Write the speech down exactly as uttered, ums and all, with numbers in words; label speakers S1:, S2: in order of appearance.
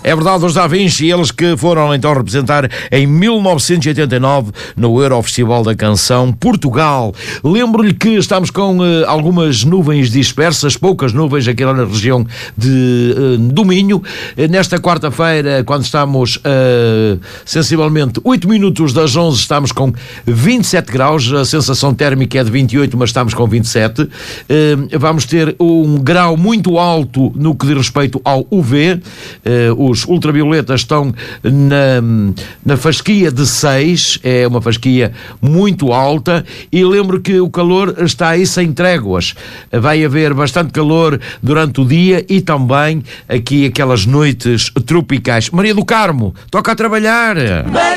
S1: É verdade, os Da Vinci, eles que foram então representar em mil novecentos e oitenta e nove no Eurofestival da Canção Portugal. Lembro-lhe que estamos com uh, algumas nuvens dispersas, poucas nuvens aqui na região de uh, do Minho. Uh, nesta quarta-feira, quando estamos uh, sensivelmente oito minutos das onze, estamos com vinte e sete graus, a sensação térmica é de vinte e oito, mas estamos com vinte e sete. Uh, vamos ter um grau muito alto no que diz respeito ao U V. Uh, os ultravioletas estão na, na fasquia de seis, é uma fasquia muito alta, e lembro que o calor está aí sem tréguas. Vai haver bastante calor durante o dia e também aqui aquelas noites tropicais. Maria do Carmo, toca a trabalhar!